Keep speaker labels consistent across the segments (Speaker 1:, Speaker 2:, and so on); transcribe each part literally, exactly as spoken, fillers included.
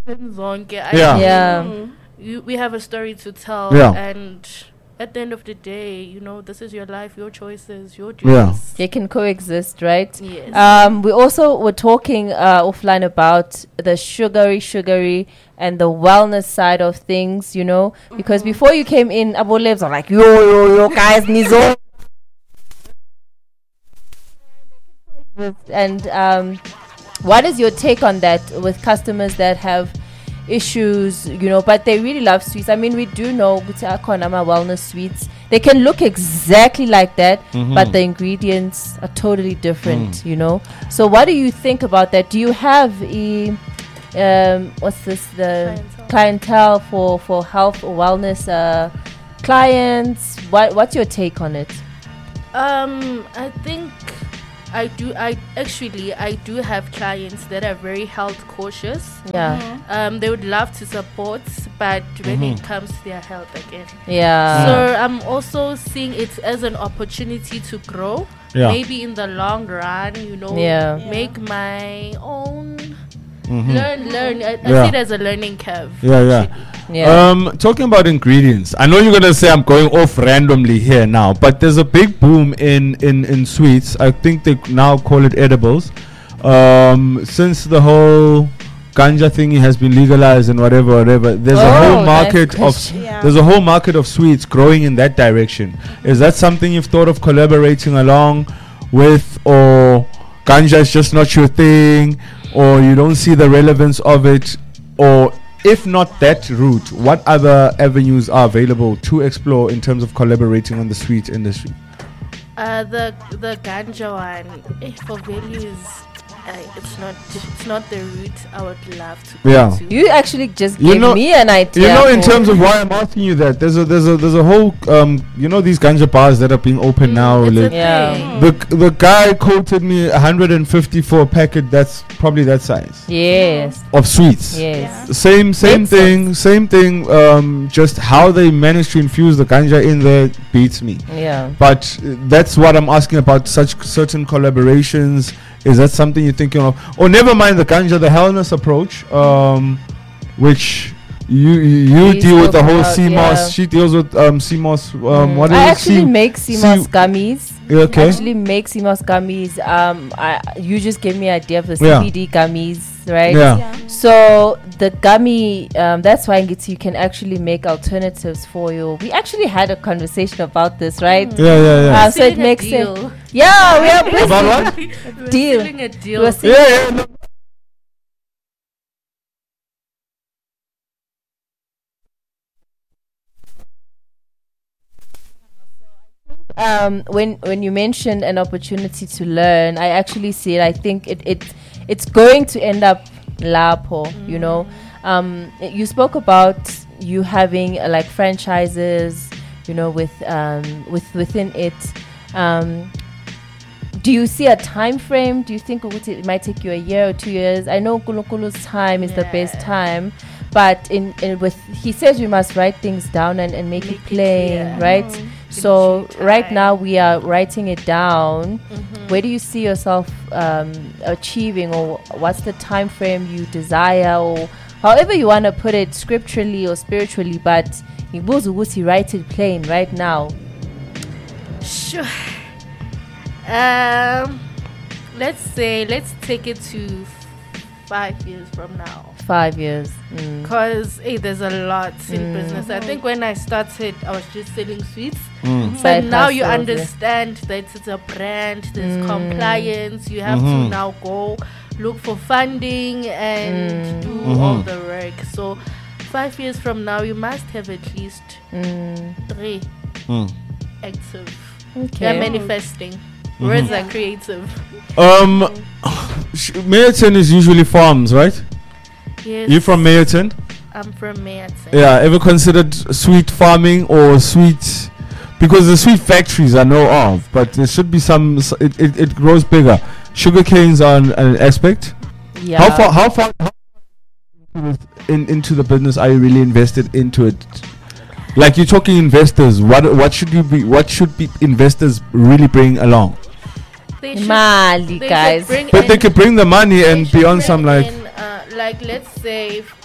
Speaker 1: Yeah.
Speaker 2: Yeah.
Speaker 3: Mm.
Speaker 1: You, we have a story to tell.
Speaker 2: Yeah.
Speaker 1: And at the end of the day, you know, this is your life, your choices, your
Speaker 2: Yeah.
Speaker 1: dreams.
Speaker 3: They can coexist, right?
Speaker 1: Yes.
Speaker 3: Um, we also were talking uh, offline about the sugary, sugary, and the wellness side of things, you know, because before you came in, Abo Lives are like, yo, yo, yo, guys, Nizo. And um, what is your take on that with customers that have issues, you know, but they really love sweets? I mean, we do know Guta Konama wellness sweets. They can look exactly like that,
Speaker 2: Mhm.
Speaker 3: but the ingredients are totally different, you know. So what do you think about that? Do you have a um what's this the
Speaker 1: Clientele.
Speaker 3: clientele for for health or wellness uh clients? What what's your take on it?
Speaker 1: Um, I think I do. I actually I do have clients that are very health cautious.
Speaker 3: Yeah.
Speaker 1: Um, they would love to support, but when it comes to their health again,
Speaker 3: Yeah.
Speaker 1: so I'm also seeing it as an opportunity to grow.
Speaker 2: Yeah.
Speaker 1: Maybe in the long run, you know,
Speaker 3: Yeah.
Speaker 1: make my own.
Speaker 2: Mhm.
Speaker 1: Learn, learn. I, I
Speaker 2: Yeah.
Speaker 1: see it as a learning curve.
Speaker 2: Yeah, yeah.
Speaker 1: actually.
Speaker 3: yeah.
Speaker 2: Um, talking about ingredients, I know you're gonna say I'm going off randomly here now, but there's a big boom in in in sweets. I think they now call it edibles. Um, since the whole ganja thingy has been legalized and whatever, whatever, there's a
Speaker 3: Oh,
Speaker 2: whole
Speaker 3: nice
Speaker 2: market of
Speaker 3: question.
Speaker 4: Yeah.
Speaker 2: there's a whole market of sweets growing in that direction. Is that something you've thought of collaborating along with, or ganja is just not your thing, or you don't see the relevance of it, or if not that route, what other avenues are available to explore in terms of collaborating on the sweet industry?
Speaker 1: Uh, the the ganja one, eh, for values, uh, it's not it's not the route I would love to go
Speaker 2: Yeah.
Speaker 1: to.
Speaker 3: You actually just
Speaker 2: You
Speaker 3: gave
Speaker 2: know-
Speaker 3: me an idea.
Speaker 2: You know, in
Speaker 3: for-
Speaker 2: terms of why I'm asking you that, there's a there's a there's a whole um you know these ganja bars that are being opened now.
Speaker 1: It's a
Speaker 2: Like,
Speaker 3: Yeah.
Speaker 1: thing.
Speaker 2: the the guy quoted me one hundred fifty for a packet. That's probably that size
Speaker 3: Yes.
Speaker 2: of sweets.
Speaker 3: Yes.
Speaker 2: Same same
Speaker 3: Makes
Speaker 2: thing, same thing. Um, just how they managed to infuse the ganja in there beats me.
Speaker 3: Yeah.
Speaker 2: But uh, that's what I'm asking about. Such certain collaborations. Is that something you're thinking of? Or never mind the ganja, the wellness approach, um, which you you
Speaker 3: We
Speaker 2: deal with the
Speaker 3: spoke
Speaker 2: whole
Speaker 3: about,
Speaker 2: C M O S.
Speaker 3: yeah.
Speaker 2: She deals with um, C M O S. Um,
Speaker 3: Mm.
Speaker 2: what is
Speaker 3: I
Speaker 2: it?
Speaker 3: actually
Speaker 2: C-
Speaker 3: make C M O S
Speaker 2: C-
Speaker 3: gummies.
Speaker 2: Okay.
Speaker 3: Actually make C M O S gummies. Um, I you just gave me an idea of the
Speaker 2: Yeah.
Speaker 3: C B D gummies, right?
Speaker 2: Yeah.
Speaker 4: Yeah.
Speaker 3: So the gummy, um, that's why Ngitsi, you can actually make alternatives for you. We actually had a conversation about this, right?
Speaker 2: Yeah, yeah, yeah.
Speaker 3: Uh, so it
Speaker 1: Sealing a
Speaker 3: makes
Speaker 1: deal.
Speaker 3: sense. Yeah, we are busy.
Speaker 2: About what?
Speaker 1: We're
Speaker 3: Deal.
Speaker 1: sealing a
Speaker 3: We
Speaker 1: deal.
Speaker 3: were seeing-
Speaker 2: Yeah, yeah. No.
Speaker 3: um when when you mentioned an opportunity to learn, I actually see it. I think it, it it's going to end up lapo, you know. Um you spoke about you having uh, like franchises, you know, with um with within it. Um do you see a time frame? Do you think ukuthi it might take you a year or two years? I know Kulukulu's time is the best
Speaker 1: Yeah.
Speaker 3: time, but in, in with he says we must write things down and, and make,
Speaker 1: Make
Speaker 3: it
Speaker 1: it
Speaker 3: plain,
Speaker 1: clear.
Speaker 3: right?
Speaker 4: Mm.
Speaker 3: So
Speaker 1: Finishing
Speaker 3: right
Speaker 1: time.
Speaker 3: now we are writing it down.
Speaker 1: Mhm.
Speaker 3: Where do you see yourself um, achieving, or what's the time frame you desire, or however you want to put it, scripturally or spiritually? But you write it plain right now.
Speaker 1: Sure. Um, let's say let's take it to five years from now.
Speaker 3: Five years. Mm.
Speaker 1: Cause hey, there's a lot in
Speaker 3: Mm.
Speaker 1: business. I think when I started, I was just selling sweets.
Speaker 2: Mm.
Speaker 1: But
Speaker 3: Side
Speaker 1: now you
Speaker 3: hustles, yeah.
Speaker 1: understand that it's a brand. There's
Speaker 3: Mm.
Speaker 1: compliance. You have to
Speaker 2: Mhm.
Speaker 1: now go look for funding and
Speaker 3: Mm.
Speaker 1: do
Speaker 2: Mhm.
Speaker 1: all the work. So five years from now, you must have at least
Speaker 3: Mm.
Speaker 1: three
Speaker 2: Mm.
Speaker 1: active.
Speaker 3: Okay.
Speaker 1: They're manifesting. Words are creative.
Speaker 2: Um, sh- Mayerton is usually farms, right?
Speaker 1: Yes.
Speaker 2: You from Mayerton?
Speaker 1: I'm from Mayerton.
Speaker 2: Yeah. Ever considered sweet farming or sweet? Because the sweet factories I know of, but there should be some. s- It, it, it grows bigger. Sugar canes are an, an aspect.
Speaker 3: Yeah.
Speaker 2: How far? How far? How in into the business are you really invested into it? Like you're talking investors. What what should you be? What should be investors really bring along?
Speaker 1: They should,
Speaker 3: Mali,
Speaker 1: they should
Speaker 3: guys.
Speaker 1: bring
Speaker 2: But they
Speaker 1: in-
Speaker 2: could bring the money
Speaker 1: they
Speaker 2: and
Speaker 1: should
Speaker 2: be on
Speaker 1: bring
Speaker 2: some like.
Speaker 1: in, uh, like let's say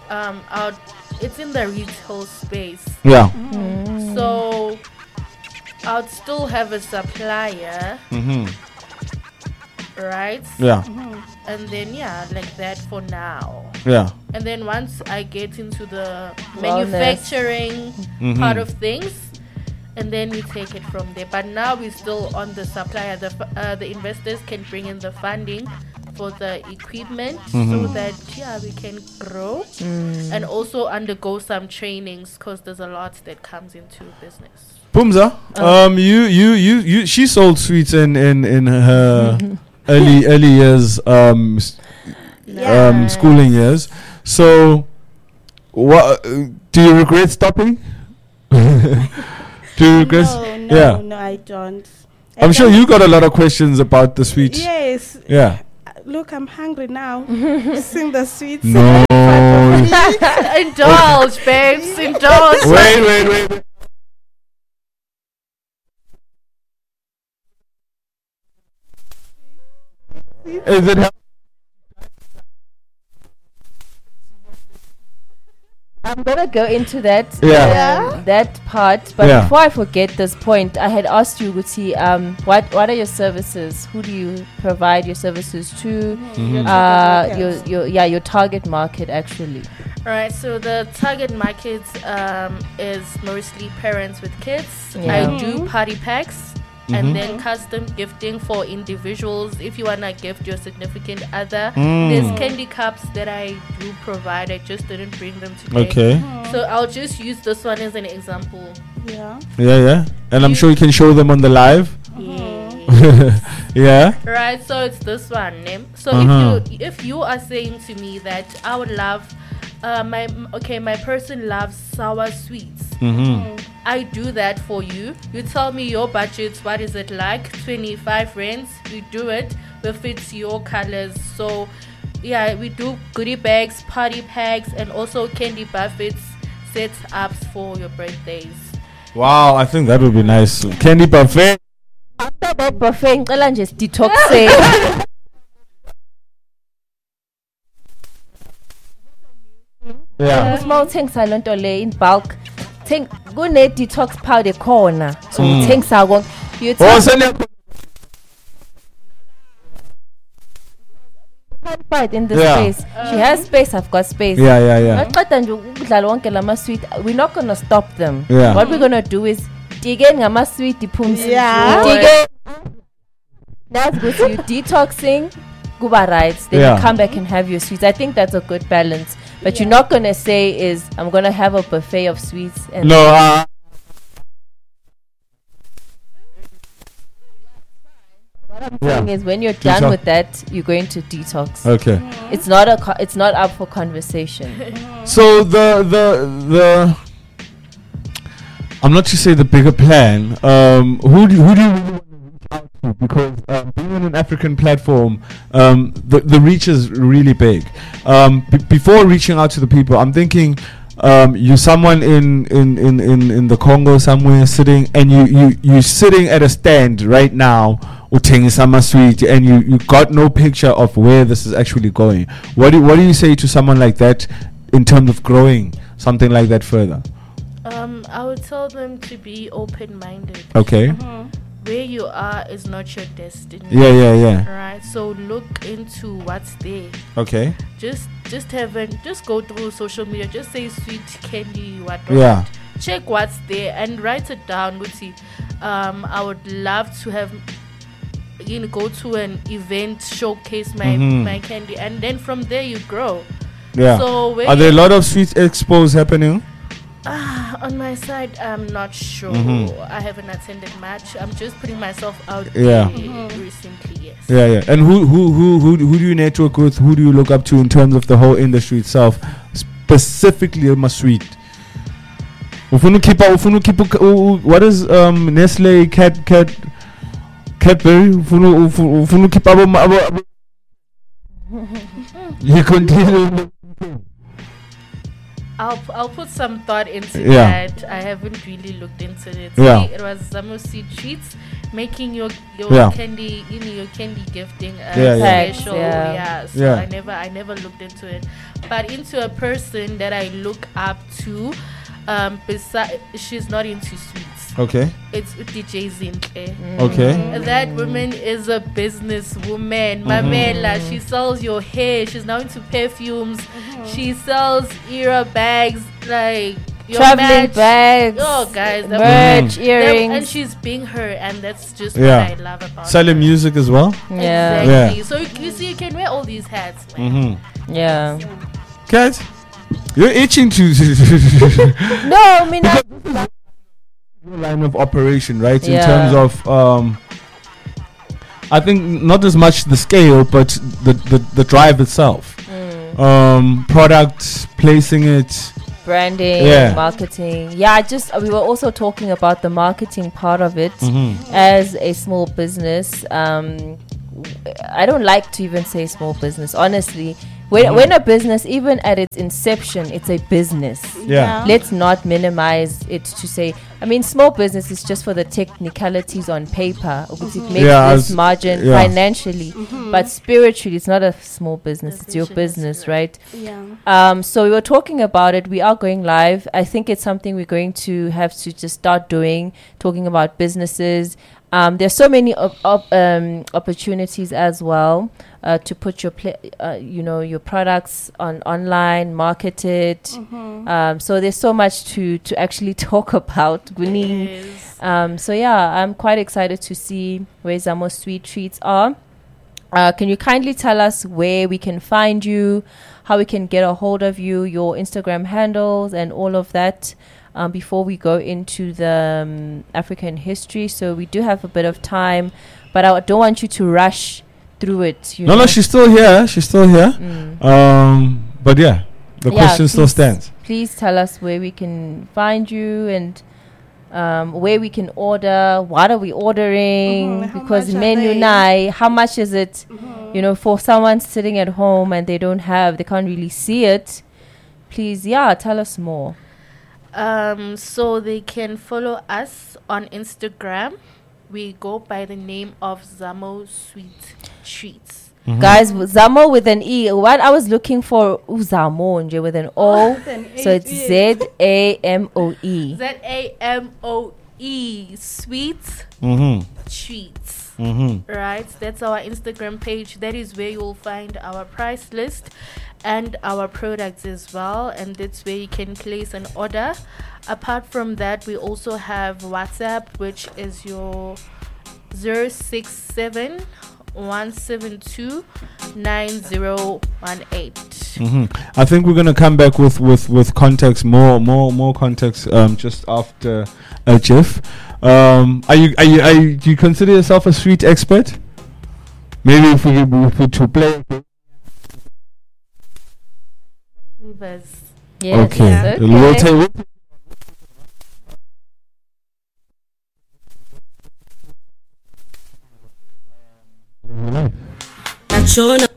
Speaker 1: um, out. It's in the retail space,
Speaker 2: Yeah.
Speaker 1: so I'd still have a supplier,
Speaker 2: Mm-hmm.
Speaker 1: right?
Speaker 2: Yeah.
Speaker 1: And then yeah, like that for now.
Speaker 2: Yeah.
Speaker 1: And then once I get into the
Speaker 3: Wellness.
Speaker 1: manufacturing
Speaker 2: Mhm.
Speaker 1: part of things, and then we take it from there. But now we're still on the supplier. The f- uh, the investors can bring in the funding for the equipment so that yeah we can grow and also undergo some trainings because there's a lot that comes into business.
Speaker 2: Pumza, um, you, you, you, you, she sold sweets in, in, in her early, early years, um, s- um, schooling years. So, what do you regret stopping? Do you regret?
Speaker 4: No, no,
Speaker 2: yeah.
Speaker 4: no, I don't. I
Speaker 2: I'm sure
Speaker 4: don't-
Speaker 2: you got a lot of questions about the sweets.
Speaker 4: Yes.
Speaker 2: Yeah.
Speaker 4: Uh, Look, I'm hungry now. Sing the sweets.
Speaker 2: No.
Speaker 1: Indulge, babes, indulge.
Speaker 2: wait, wait, wait, wait. Is it?
Speaker 3: I'm gonna go into that
Speaker 2: Yeah.
Speaker 3: um, that part, but
Speaker 2: Yeah.
Speaker 3: before I forget this point, I had asked you, Guti, um, what what are your services? Who do you provide your services to?
Speaker 2: Mhm.
Speaker 3: Uh, your your yeah your target market actually.
Speaker 1: Right, so the target market um, is mostly parents with kids.
Speaker 3: Yeah.
Speaker 1: I do party packs
Speaker 2: Mhm.
Speaker 1: and then custom gifting for individuals. If you wanna gift your significant other,
Speaker 2: Mm.
Speaker 1: there's candy cups that I do provide. I just didn't bring them today.
Speaker 2: Okay.
Speaker 1: So I'll just use this one as an example.
Speaker 4: Yeah.
Speaker 2: Yeah, yeah. And I'm sure you can show them on the live.
Speaker 1: Yeah.
Speaker 2: Yeah.
Speaker 1: Right, so it's this one. Name. So
Speaker 2: Uh-huh.
Speaker 1: if you if you are saying to me that I would love, uh, my okay, my person loves sour sweets.
Speaker 2: Mm-hmm.
Speaker 1: I do that for you. You tell me your budget. What is it like? twenty-five rands. We do it. We fit your colors. So yeah, we do goodie bags, party packs, and also candy buffets, set ups for your birthdays.
Speaker 2: Wow, I think that would be nice. Candy buffet.
Speaker 3: After that buffet, ngicela nje detoxing.
Speaker 2: Yeah.
Speaker 3: Uma uthengisa lento le in bulk, think kune detox powder khona. So
Speaker 2: Mm.
Speaker 3: uthengisa konke. You
Speaker 2: Oh,
Speaker 3: take
Speaker 2: send
Speaker 3: fight in the
Speaker 2: Yeah.
Speaker 3: space. She has space, I've got space.
Speaker 2: Yeah, yeah, yeah.
Speaker 3: Maqeda nje ukudlala wonke lama sweet, we're not going to stop them.
Speaker 2: Yeah.
Speaker 3: What we're going to do is digeni ngama sweet iphumsi.
Speaker 4: Yeah.
Speaker 3: Digeni. That's good. So you detoxing, kuba right. Then
Speaker 2: Yeah.
Speaker 3: you come back and have your sweets. I think that's a good balance. But you're not going to say is I'm going to have a buffet of sweets and
Speaker 2: No, uh,
Speaker 3: thing
Speaker 2: yeah.
Speaker 3: is when you're done
Speaker 2: Detox.
Speaker 3: with that, you're going to detox.
Speaker 2: Okay.
Speaker 3: It's not a co- it's not up for conversation.
Speaker 2: So the the the I'm not to say the bigger plan. Um, who do who do you really want to reach out to? Because um, being on an African platform, um, the the reach is really big. Um, b- before reaching out to the people, I'm thinking. Um, you're someone in, in, in, in, in the Congo somewhere sitting, and you you you sitting at a stand right now, Utengisama Sweet, and you, you got no picture of where this is actually going. What do what do you say to someone like that in terms of growing something like that further?
Speaker 1: Um, I would tell them to be open-minded.
Speaker 2: Okay.
Speaker 1: Where you are is not your destiny.
Speaker 2: Yeah, yeah, yeah.
Speaker 1: Right. So look into what's there.
Speaker 2: Okay.
Speaker 1: Just just haven't just go through social media. Just say sweet candy, what
Speaker 2: Yeah.
Speaker 1: check what's there and write it down. Would see. Um, I would love to have you know go to an event, showcase my
Speaker 2: Mhm.
Speaker 1: my candy, and then from there you grow.
Speaker 2: Yeah.
Speaker 1: So where
Speaker 2: Are there a
Speaker 1: you-
Speaker 2: lot of sweet expos happening?
Speaker 1: Ah, on my side, I'm not sure.
Speaker 2: Mhm.
Speaker 1: I haven't attended much. I'm just putting myself out
Speaker 2: Yeah.
Speaker 1: there recently. Yes.
Speaker 2: Yeah, yeah. And who who who who who do you network with? Who do you look up to in terms of the whole industry itself, specifically on my sweet? Ufunu keep ufunu keep what is um Nestle cat cat Cadbury ufunu ufu- ufunu keep abo abo abo- you continue.
Speaker 1: I'll p- I'll put some thought into
Speaker 2: Yeah.
Speaker 1: that. I haven't really looked into it.
Speaker 2: Yeah.
Speaker 1: See, it was Zamu Seed Treats, making your your
Speaker 2: Yeah.
Speaker 1: candy, you know, your candy gifting uh,
Speaker 2: Yeah, yeah.
Speaker 1: special.
Speaker 3: Yeah.
Speaker 1: Yeah. So
Speaker 2: Yeah.
Speaker 1: I never, I never looked into it. But into a person that I look up to, um, besides, she's not into sweets.
Speaker 2: Okay.
Speaker 1: It's D J Zinhle.
Speaker 2: Okay.
Speaker 1: That woman is a businesswoman. Mamela, she sells your hair. She's now into perfumes. She sells era bags, like your
Speaker 3: Traveling
Speaker 1: match.
Speaker 3: bags,
Speaker 1: Oh, guys, that
Speaker 3: merch,
Speaker 1: Them-
Speaker 3: earrings.
Speaker 1: and she's being her, and that's just
Speaker 2: Yeah.
Speaker 1: what I love about
Speaker 2: Selling
Speaker 1: her.
Speaker 2: music as well.
Speaker 3: yeah,
Speaker 1: Exactly. So you, you see, you can wear all these hats, man.
Speaker 2: Mm-hmm.
Speaker 3: yeah.
Speaker 2: Guys, you're itching to
Speaker 3: No, I mean, I,
Speaker 2: your line of operation, right? In
Speaker 3: Yeah.
Speaker 2: terms of, um, I think not as much the scale, but the the, the drive itself.
Speaker 3: Mm.
Speaker 2: Um, product placing it.
Speaker 3: branding,
Speaker 2: Yeah.
Speaker 3: marketing. Yeah, I just uh, we were also talking about the marketing part of it
Speaker 2: Mm-hmm.
Speaker 3: as a small business. Um, I don't like to even say small business, honestly. When,
Speaker 2: Mm-hmm.
Speaker 3: when a business, even at its inception, it's a business.
Speaker 2: Yeah.
Speaker 3: Let's not minimize it to say, I mean, small business is just for the technicalities on paper. Because it makes
Speaker 2: Yeah,
Speaker 3: this
Speaker 2: as-
Speaker 3: margin
Speaker 2: yeah.
Speaker 3: financially. But spiritually, it's not a small business. It's your
Speaker 1: Vision is
Speaker 3: business,
Speaker 1: correct.
Speaker 3: right?
Speaker 4: Yeah.
Speaker 3: Um, so we were talking about it. We are going live. I think it's something we're going to have to just start doing, talking about businesses. Um, there's so many op- op- um, opportunities as well uh, to put your, pla- uh, you know, your products on online, market it. Um, so there's so much to to actually talk about. Winnie.
Speaker 1: Yes.
Speaker 3: Um, so yeah, I'm quite excited to see where Zamo Sweet Treats are. Uh, can you kindly tell us where we can find you, how we can get a hold of you, your Instagram handles, and all of that um, before we go into the um, African history? So we do have a bit of time, but I don't want you to rush through it. You
Speaker 2: No,
Speaker 3: know?
Speaker 2: no, she's still here. She's still here.
Speaker 3: Mm.
Speaker 2: Um, but yeah, the
Speaker 3: Yeah,
Speaker 2: question still
Speaker 3: please.
Speaker 2: stands.
Speaker 3: Please tell us where we can find you and um, where we can order. What are we ordering?
Speaker 4: Mhm, how
Speaker 3: Because
Speaker 4: much are
Speaker 3: menu
Speaker 4: they?
Speaker 3: nai, how much is it? You know, for someone sitting at home and they don't have, they can't really see it. Please, yeah, tell us more.
Speaker 1: Um, so they can follow us on Instagram. We go by the name of Zamo Sweet Treats.
Speaker 3: Guys, w- Zamo with an E. What I was looking for, ooh, Zamo nje with an O.
Speaker 4: Then
Speaker 3: So
Speaker 4: it
Speaker 3: it's
Speaker 4: is.
Speaker 3: Z A M O E.
Speaker 1: Z A M O E Sweet
Speaker 2: Mm-hmm.
Speaker 1: Treats.
Speaker 2: Mm-hmm.
Speaker 1: Right, that's our Instagram page. That is where you'll find our price list and our products as well, and that's where you can place an order. Apart from that, we also have WhatsApp, which is your zero six seven one seven two nine zero one eight.
Speaker 2: Mm-hmm. I think we're gonna come back with with with context, more more more context, um, just after uh, Jeff. Um, are you are you are you, do you consider yourself a sweet expert? Maybe if we if we to play.
Speaker 1: Flavors.
Speaker 3: Yes.
Speaker 2: Okay.
Speaker 3: yes,
Speaker 2: We'll
Speaker 3: okay.
Speaker 2: take- we'll-
Speaker 5: Not sure.